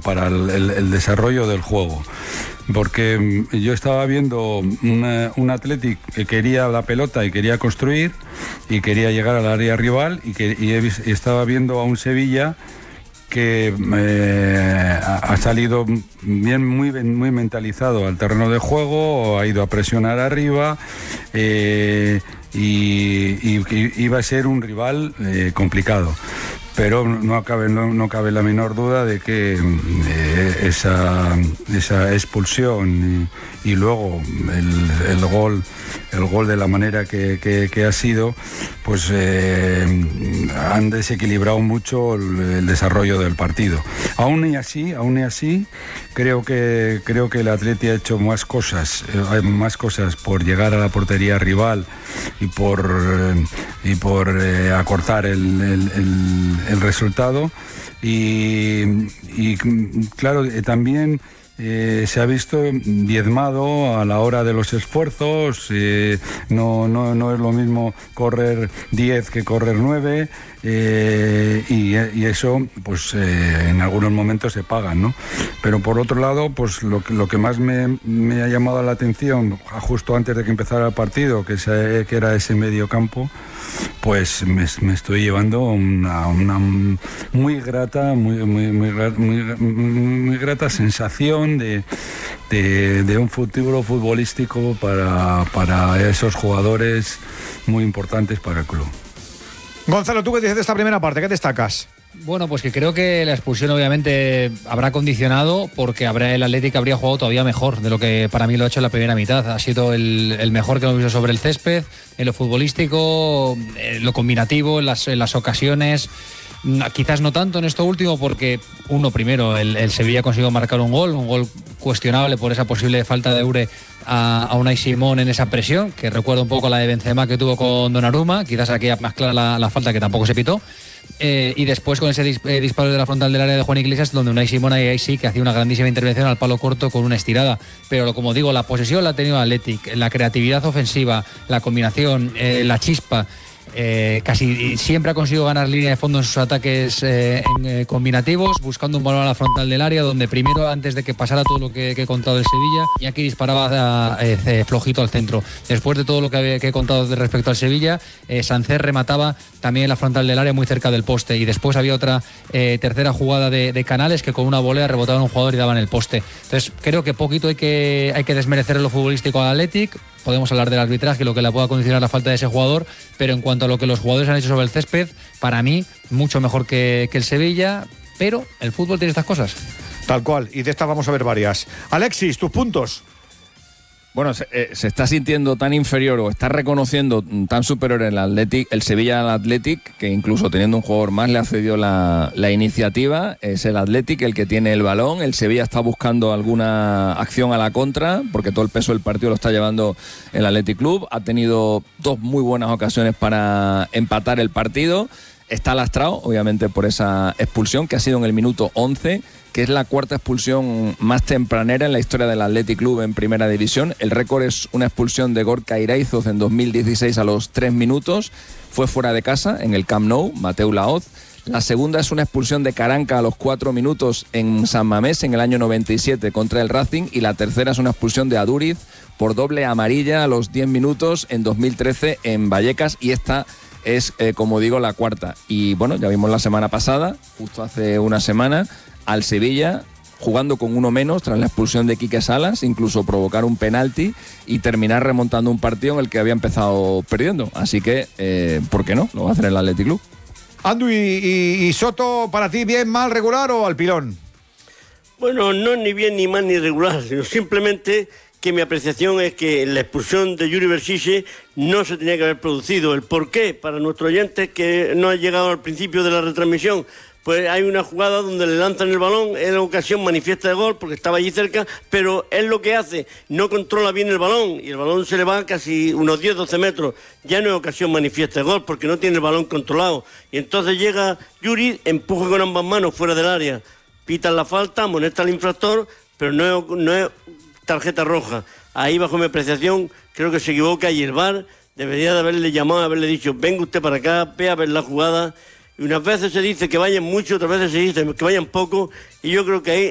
para el desarrollo del juego. Porque yo estaba viendo un Athletic que quería la pelota y quería construir y quería llegar al área rival y estaba viendo a un Sevilla que ha salido muy mentalizado al terreno de juego, ha ido a presionar arriba y iba a ser un rival complicado. Pero no cabe la menor duda de que esa expulsión y luego el gol de la manera que ha sido, pues han desequilibrado mucho el desarrollo del partido. Aún y así, creo que el Atleti ha hecho más cosas por llegar a la portería rival y por acortar el resultado y claro, también se ha visto diezmado a la hora de los esfuerzos. No es lo mismo correr 10 que correr 9 y eso pues en algunos momentos se pagan, ¿no? Pero por otro lado, pues lo que más me ha llamado la atención justo antes de que empezara el partido, que era ese medio campo, pues me estoy llevando una muy grata sensación de un futuro futbolístico para esos jugadores muy importantes para el club. Gonzalo, ¿tú qué dices de esta primera parte? ¿Qué destacas? Bueno, pues que creo que la expulsión obviamente habrá condicionado porque el Atlético habría jugado todavía mejor de lo que para mí lo ha hecho en la primera mitad. Ha sido el mejor que hemos visto sobre el césped, en lo futbolístico, en lo combinativo, en las ocasiones. Quizás no tanto en esto último porque primero el Sevilla consiguió marcar un gol cuestionable por esa posible falta de Eure a Unai Simón en esa presión, que recuerda un poco a la de Benzema que tuvo con Donnarumma, quizás aquí más clara la falta que tampoco se pitó. Y después con ese disparo de la frontal del área de Juan Iglesias, donde Unai Simón ahí sí que hacía una grandísima intervención al palo corto con una estirada. Pero como digo, la posesión la ha tenido Athletic, la creatividad ofensiva, la combinación, la chispa. Casi siempre ha conseguido ganar línea de fondo en sus ataques combinativos, buscando un balón a la frontal del área, donde primero, antes de que pasara todo lo que he contado del Sevilla, Iñaki disparaba flojito al centro. Después de todo lo que he contado respecto al Sevilla, Sancer remataba también en la frontal del área muy cerca del poste, y después había otra tercera jugada de Canales que con una volea rebotaba en un jugador y daba en el poste. Entonces creo que poquito hay que desmerecer en lo futbolístico al Athletic. Podemos hablar del arbitraje y lo que le pueda condicionar la falta de ese jugador, pero en cuanto a lo que los jugadores han hecho sobre el césped, para mí, mucho mejor que el Sevilla, pero el fútbol tiene estas cosas. Tal cual, y de estas vamos a ver varias. Alexis, tus puntos. Bueno, se está sintiendo tan inferior o está reconociendo tan superior el Sevilla al Athletic, que incluso teniendo un jugador más le ha cedido la iniciativa. Es el Athletic el que tiene el balón. El Sevilla está buscando alguna acción a la contra, porque todo el peso del partido lo está llevando el Athletic Club. Ha tenido dos muy buenas ocasiones para empatar el partido. Está lastrado, obviamente, por esa expulsión que ha sido en el minuto 11, que es la cuarta expulsión más tempranera en la historia del Athletic Club en Primera División. El récord es una expulsión de Gorka Iraizoz en 2016 a los 3 minutos. Fue fuera de casa, en el Camp Nou, Mateu Laoz. La segunda es una expulsión de Caranca a los 4 minutos en San Mamés en el año 97 contra el Racing. Y la tercera es una expulsión de Aduriz por doble amarilla a los 10 minutos en 2013 en Vallecas. Y esta es, como digo, la cuarta. Y bueno, ya vimos la semana pasada, justo hace una semana, al Sevilla jugando con uno menos tras la expulsión de Quique Salas, incluso provocar un penalti y terminar remontando un partido en el que había empezado perdiendo. Así que, ¿por qué no? Lo va a hacer el Athletic Club. Andu y Soto, ¿para ti bien, mal, regular o al pilón? Bueno, no ni bien, ni mal, ni regular, sino simplemente que mi apreciación es que la expulsión de Yuri Berchiche no se tenía que haber producido. ¿El por qué? Para nuestros oyentes que no han llegado al principio de la retransmisión, pues hay una jugada donde le lanzan el balón, es la ocasión manifiesta de gol porque estaba allí cerca, pero él lo que hace, no controla bien el balón y el balón se le va casi unos 10-12 metros. Ya no es ocasión manifiesta de gol porque no tiene el balón controlado. Y entonces llega Yuri, empuja con ambas manos fuera del área, pitan la falta, amonesta al infractor, pero no es tarjeta roja. Ahí, bajo mi apreciación, creo que se equivoca y el VAR debería de haberle llamado, haberle dicho, venga usted para acá, ve a ver la jugada. Y unas veces se dice que vayan mucho, otras veces se dice que vayan poco, y yo creo que ahí